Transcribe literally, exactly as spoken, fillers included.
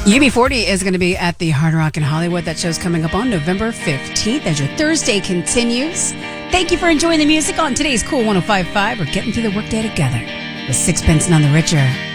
U B forty is going to be at the Hard Rock in Hollywood. That show's coming up on November fifteenth as your Thursday continues. Thank you for enjoying the music on today's Cool one oh five point five. We're getting through the workday together with Sixpence None the Richer.